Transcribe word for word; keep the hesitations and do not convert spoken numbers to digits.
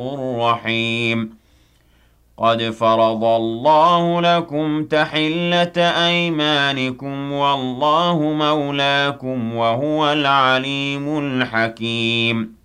رحيم قد فرض الله لكم تحلة أيمانكم والله مولاكم وهو العليم الحكيم